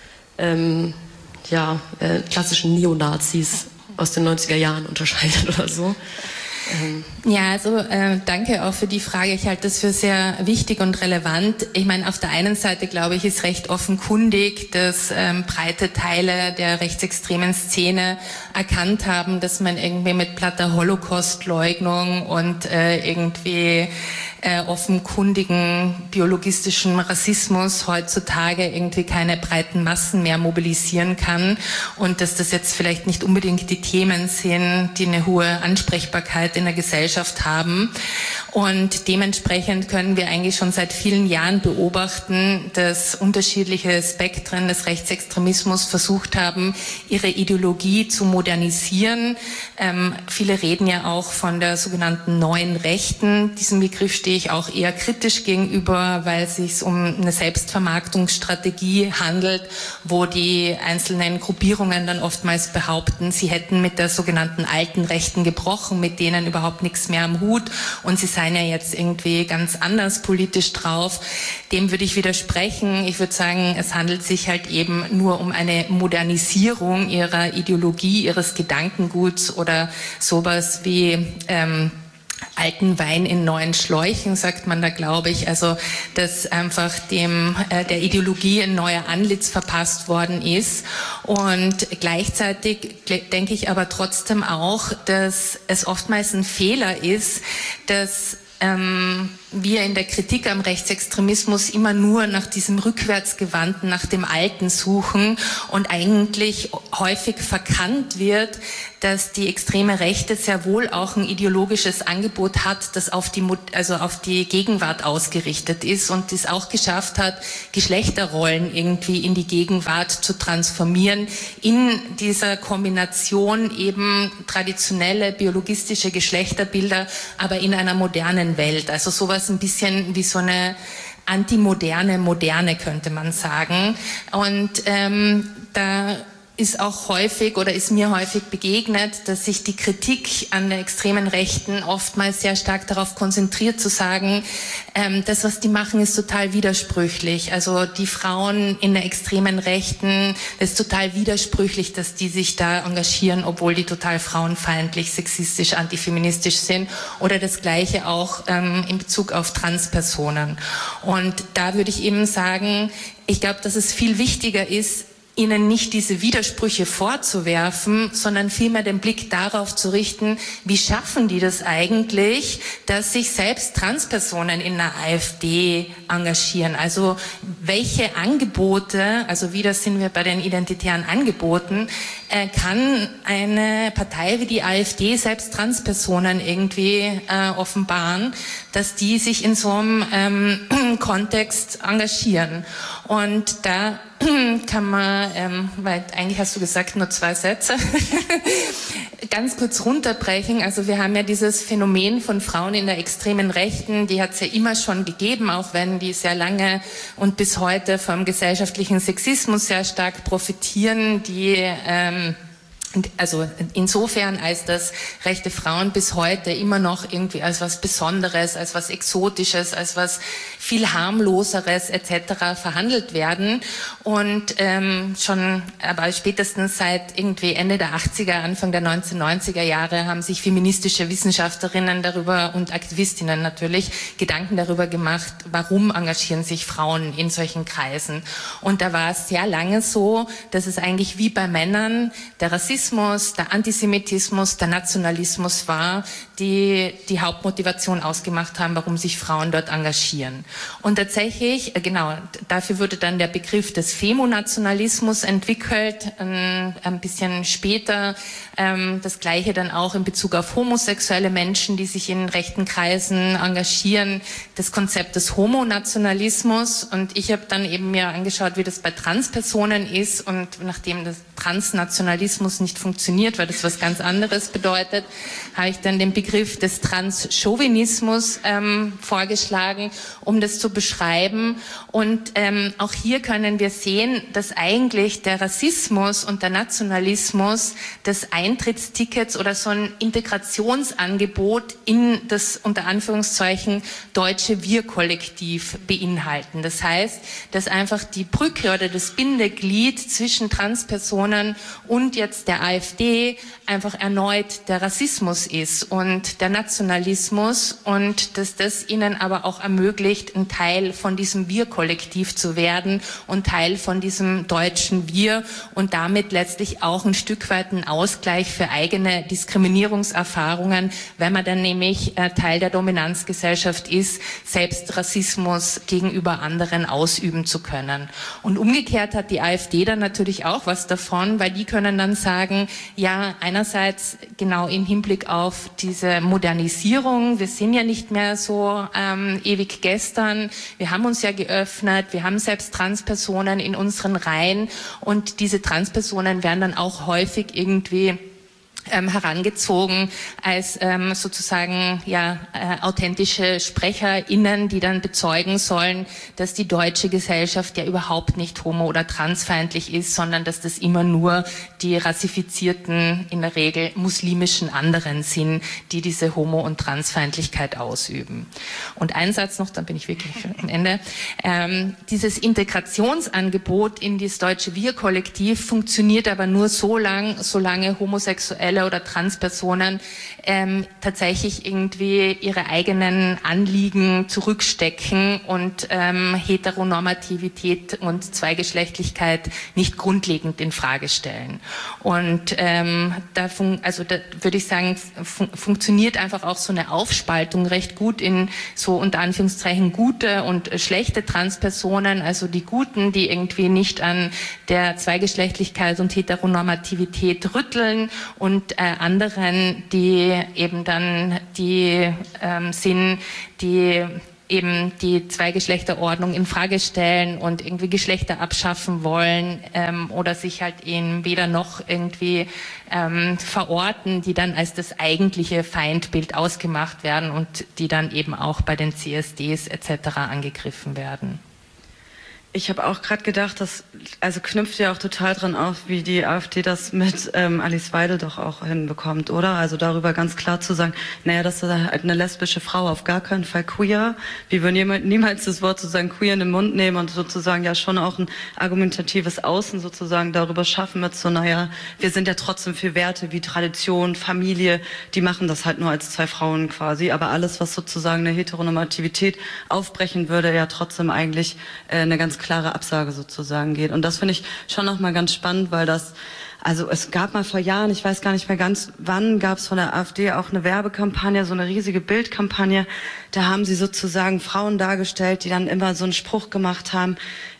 Neonazis aus den 90er Jahren unterscheidet oder so. Ja, also danke auch für die Frage. Ich halte das für sehr wichtig und relevant. Ich meine, auf der einen Seite, glaube ich, ist recht offenkundig, dass breite Teile der rechtsextremen Szene erkannt haben, dass man irgendwie mit platter Holocaustleugnung und irgendwie offenkundigen biologistischen Rassismus heutzutage irgendwie keine breiten Massen mehr mobilisieren kann und dass das jetzt vielleicht nicht unbedingt die Themen sind, die eine hohe Ansprechbarkeit in der Gesellschaft haben. Und dementsprechend können wir eigentlich schon seit vielen Jahren beobachten, dass unterschiedliche Spektren des Rechtsextremismus versucht haben, ihre Ideologie zu modernisieren. Viele reden ja auch von der sogenannten neuen Rechten. Diesem Begriff stehe ich auch eher kritisch gegenüber, weil es sich um eine Selbstvermarktungsstrategie handelt, wo die einzelnen Gruppierungen dann oftmals behaupten, sie hätten mit der sogenannten alten Rechten gebrochen, mit denen überhaupt nichts mehr am Hut und sie seien ja jetzt irgendwie ganz anders politisch drauf. Dem würde ich widersprechen. Ich würde sagen, es handelt sich halt eben nur um eine Modernisierung ihrer Ideologie, ihres Gedankenguts oder sowas wie alten Wein in neuen Schläuchen, sagt man da, glaube ich. Also, dass einfach der Ideologie ein neuer Antlitz verpasst worden ist. Und gleichzeitig denke ich aber trotzdem auch, dass es oftmals ein Fehler ist, dass wir in der Kritik am Rechtsextremismus immer nur nach diesem Rückwärtsgewandten, nach dem Alten suchen und eigentlich häufig verkannt wird, dass die extreme Rechte sehr wohl auch ein ideologisches Angebot hat, das auf die Gegenwart ausgerichtet ist und es auch geschafft hat, Geschlechterrollen irgendwie in die Gegenwart zu transformieren, in dieser Kombination eben traditionelle biologistische Geschlechterbilder, aber in einer modernen Welt. Also sowas ein bisschen wie so eine antimoderne Moderne, könnte man sagen. Und da ist auch häufig oder ist mir häufig begegnet, dass sich die Kritik an der extremen Rechten oftmals sehr stark darauf konzentriert zu sagen, das, was die machen, ist total widersprüchlich. Also die Frauen in der extremen Rechten, es ist total widersprüchlich, dass die sich da engagieren, obwohl die total frauenfeindlich, sexistisch, antifeministisch sind. Oder das Gleiche auch in Bezug auf Transpersonen. Und da würde ich eben sagen, ich glaube, dass es viel wichtiger ist, ihnen nicht diese Widersprüche vorzuwerfen, sondern vielmehr den Blick darauf zu richten, wie schaffen die das eigentlich, dass sich selbst Transpersonen in der AfD engagieren? Also welche Angebote, also wieder sind wir bei den identitären Angeboten, kann eine Partei wie die AfD selbst Transpersonen irgendwie offenbaren, dass die sich in so einem Kontext engagieren? Und da kann man, weil eigentlich hast du gesagt, nur 2 Sätze, ganz kurz runterbrechen. Also wir haben ja dieses Phänomen von Frauen in der extremen Rechten, die hat es ja immer schon gegeben, auch wenn die sehr lange und bis heute vom gesellschaftlichen Sexismus sehr stark profitieren, die also insofern, als dass rechte Frauen bis heute immer noch irgendwie als was Besonderes, als was Exotisches, als was viel harmloseres etc. verhandelt werden und schon, aber spätestens seit irgendwie Ende der 80er, Anfang der 1990er Jahre haben sich feministische Wissenschaftlerinnen darüber und Aktivistinnen natürlich Gedanken darüber gemacht, warum engagieren sich Frauen in solchen Kreisen. Und da war es sehr lange so, dass es eigentlich wie bei Männern der Rassismus, der Antisemitismus, der Nationalismus war, die die Hauptmotivation ausgemacht haben, warum sich Frauen dort engagieren. Und tatsächlich, genau, dafür wurde dann der Begriff des Femonationalismus entwickelt, ein bisschen später. Das Gleiche dann auch in Bezug auf homosexuelle Menschen, die sich in rechten Kreisen engagieren, das Konzept des Homonationalismus. Und ich habe dann eben mir angeschaut, wie das bei Transpersonen ist. Und nachdem das Transnationalismus nicht funktioniert, weil das was ganz anderes bedeutet, habe ich dann den Begriff des Transchauvinismus vorgeschlagen, um das zu beschreiben. Und auch hier können wir sehen, dass eigentlich der Rassismus und der Nationalismus des Eintrittstickets oder so ein Integrationsangebot in das unter Anführungszeichen deutsche Wir-Kollektiv beinhalten. Das heißt, dass einfach die Brücke oder das Bindeglied zwischen Transpersonen und jetzt der AfD einfach erneut der Rassismus ist und der Nationalismus und dass das ihnen aber auch ermöglicht, ein Teil von diesem Wir-Kollektiv zu werden und Teil von diesem deutschen Wir und damit letztlich auch ein Stück weit ein Ausgleich für eigene Diskriminierungserfahrungen, wenn man dann nämlich Teil der Dominanzgesellschaft ist, selbst Rassismus gegenüber anderen ausüben zu können. Und umgekehrt hat die AfD dann natürlich auch was davon, weil die können dann sagen, ja, einerseits genau im Hinblick auf diese Modernisierung, wir sind ja nicht mehr so ewig gestern, wir haben uns ja geöffnet, wir haben selbst Transpersonen in unseren Reihen und diese Transpersonen werden dann auch häufig irgendwie herangezogen als sozusagen ja authentische SprecherInnen, die dann bezeugen sollen, dass die deutsche Gesellschaft ja überhaupt nicht homo- oder transfeindlich ist, sondern dass das immer nur die rassifizierten, in der Regel muslimischen anderen sind, die diese Homo- und Transfeindlichkeit ausüben. Und ein Satz noch, dann bin ich wirklich am Ende. Dieses Integrationsangebot in das deutsche Wir-Kollektiv funktioniert aber nur solange Homosexuelle Transsexuelle oder Transpersonen tatsächlich irgendwie ihre eigenen Anliegen zurückstecken und Heteronormativität und Zweigeschlechtlichkeit nicht grundlegend in Frage stellen. Und da würde ich sagen, funktioniert einfach auch so eine Aufspaltung recht gut in so unter Anführungszeichen gute und schlechte Transpersonen, also die Guten, die irgendwie nicht an der Zweigeschlechtlichkeit und Heteronormativität rütteln und anderen, die eben dann die sind, die eben die Zweigeschlechterordnung in Frage stellen und irgendwie Geschlechter abschaffen wollen oder sich halt in weder noch irgendwie verorten, die dann als das eigentliche Feindbild ausgemacht werden und die dann eben auch bei den CSDs etc. angegriffen werden. Ich habe auch gerade gedacht, das knüpft ja auch total dran auf, wie die AfD das mit Alice Weidel doch auch hinbekommt, oder? Also darüber ganz klar zu sagen, naja, das ist halt eine lesbische Frau, auf gar keinen Fall queer. Wir würden niemals das Wort sozusagen queer in den Mund nehmen und sozusagen ja schon auch ein argumentatives Außen sozusagen darüber schaffen mit so, naja, wir sind ja trotzdem für Werte wie Tradition, Familie, die machen das halt nur als zwei Frauen quasi, aber alles, was sozusagen eine Heteronormativität aufbrechen würde, ja trotzdem eigentlich eine ganz klare Absage sozusagen geht. Und das finde ich schon nochmal ganz spannend, weil es gab mal vor Jahren, ich weiß gar nicht mehr ganz wann, gab es von der AfD auch eine Werbekampagne, so eine riesige Bildkampagne. Da haben sie sozusagen Frauen dargestellt, die dann immer so einen Spruch gemacht haben,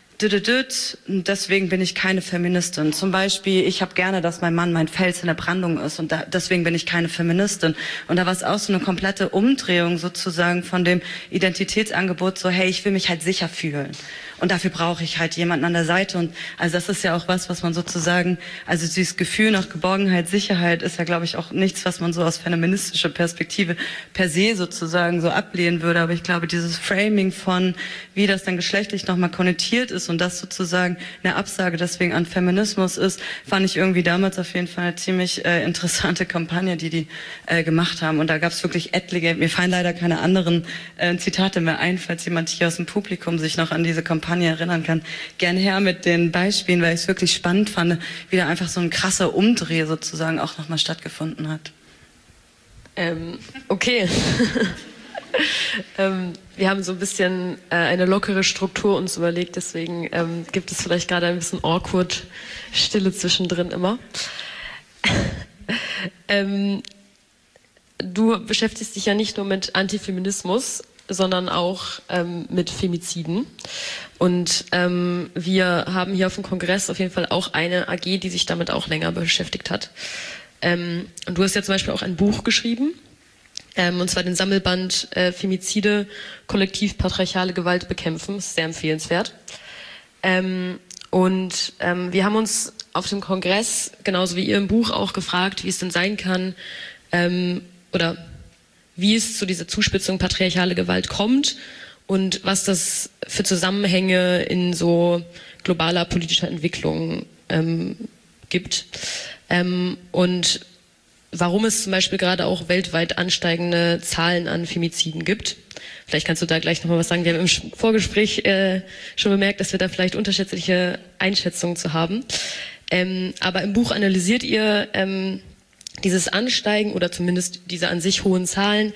deswegen bin ich keine Feministin. Zum Beispiel, ich habe gerne, dass mein Mann mein Fels in der Brandung ist und deswegen bin ich keine Feministin. Und da war es auch so eine komplette Umdrehung sozusagen von dem Identitätsangebot, so hey, ich will mich halt sicher fühlen. Und dafür brauche ich halt jemanden an der Seite. Und also das ist ja auch was man sozusagen, also dieses Gefühl nach Geborgenheit, Sicherheit ist ja, glaube ich, auch nichts, was man so aus feministischer Perspektive per se sozusagen so ablehnen würde. Aber ich glaube, dieses Framing von, wie das dann geschlechtlich nochmal konnotiert ist und das sozusagen eine Absage deswegen an Feminismus ist, fand ich irgendwie damals auf jeden Fall eine ziemlich interessante Kampagne, die gemacht haben. Und da gab es wirklich etliche, mir fallen leider keine anderen Zitate mehr ein, falls jemand hier aus dem Publikum sich noch an diese Kampagne erinnern kann. Gerne her mit den Beispielen, weil ich es wirklich spannend fand, wie da einfach so ein krasser Umdreh sozusagen auch nochmal stattgefunden hat. Okay. Wir haben so ein bisschen eine lockere Struktur uns überlegt, deswegen gibt es vielleicht gerade ein bisschen awkward Stille zwischendrin immer. Du beschäftigst dich ja nicht nur mit Antifeminismus, sondern auch mit Femiziden. Und wir haben hier auf dem Kongress auf jeden Fall auch eine AG, die sich damit auch länger beschäftigt hat. Und du hast ja zum Beispiel auch ein Buch geschrieben, und zwar den Sammelband Femizide, kollektiv patriarchale Gewalt bekämpfen. Das ist sehr empfehlenswert. Wir haben uns auf dem Kongress, genauso wie ihr im Buch, auch gefragt, wie es denn sein kann, oder wie es zu dieser Zuspitzung patriarchale Gewalt kommt und was das für Zusammenhänge in so globaler politischer Entwicklung gibt. Und warum es zum Beispiel gerade auch weltweit ansteigende Zahlen an Femiziden gibt. Vielleicht kannst du da gleich nochmal was sagen. Wir haben im Vorgespräch schon bemerkt, dass wir da vielleicht unterschiedliche Einschätzungen zu haben. Aber im Buch analysiert ihr dieses Ansteigen oder zumindest diese an sich hohen Zahlen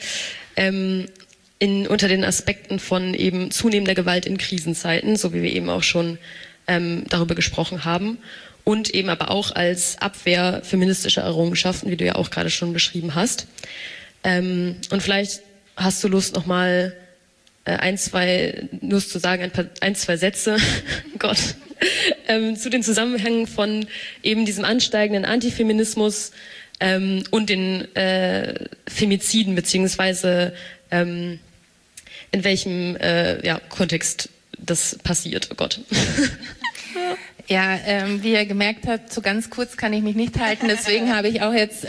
unter den Aspekten von eben zunehmender Gewalt in Krisenzeiten, so wie wir eben auch schon darüber gesprochen haben. Und eben aber auch als Abwehr feministischer Errungenschaften, wie du ja auch gerade schon beschrieben hast. Und vielleicht hast du Lust, nochmal ein, zwei Sätze, Gott, zu den Zusammenhängen von eben diesem ansteigenden Antifeminismus und den Femiziden, beziehungsweise in welchem Kontext das passiert. Oh Gott. Ja, wie ihr gemerkt habt, so ganz kurz kann ich mich nicht halten, deswegen habe ich auch jetzt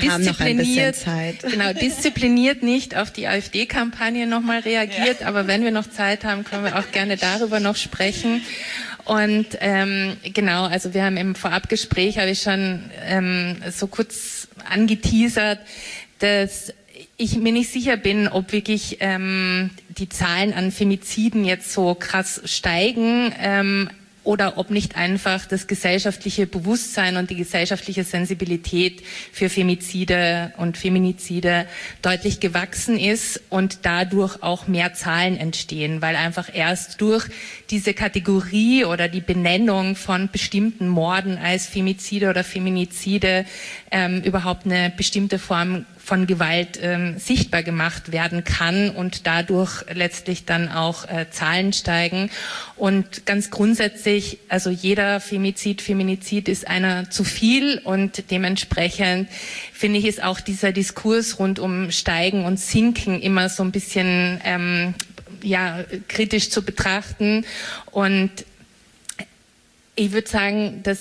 diszipliniert nicht auf die AfD-Kampagne nochmal reagiert, aber wenn wir noch Zeit haben, können wir auch gerne darüber noch sprechen. Und also wir haben im Vorabgespräch, habe ich schon so kurz angeteasert, dass ich mir nicht sicher bin, ob wirklich die Zahlen an Femiziden jetzt so krass steigen, oder ob nicht einfach das gesellschaftliche Bewusstsein und die gesellschaftliche Sensibilität für Femizide und Feminizide deutlich gewachsen ist und dadurch auch mehr Zahlen entstehen, weil einfach erst durch diese Kategorie oder die Benennung von bestimmten Morden als Femizide oder Feminizide überhaupt eine bestimmte Form von Gewalt sichtbar gemacht werden kann und dadurch letztlich dann auch Zahlen steigen. Und ganz grundsätzlich, also jeder Feminizid ist einer zu viel und dementsprechend finde ich, ist auch dieser Diskurs rund um Steigen und Sinken immer so ein bisschen kritisch zu betrachten. Und ich würde sagen, dass